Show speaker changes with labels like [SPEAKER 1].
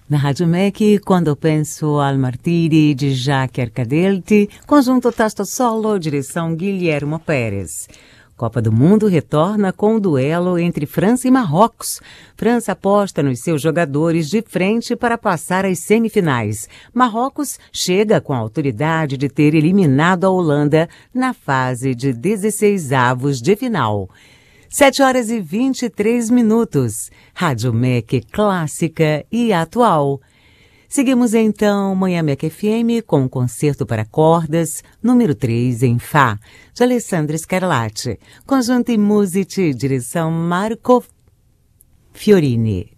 [SPEAKER 1] Na Rádio MEC, quando penso al martiri de Jacques Arcadelti, conjunto Tasto Solo, direção Guilherme Pérez. Copa do Mundo retorna com o duelo entre França e Marrocos. França aposta nos seus jogadores de frente para passar às semifinais. Marrocos chega com a autoridade de ter eliminado a Holanda na fase de 16avos de final. 7h23. Rádio MEC clássica e atual. Seguimos então Manhã MEC FM com um concerto para cordas, número 3 em Fá, de Alessandro Scarlatti. Conjunto e Music, direção Marco Fiorini.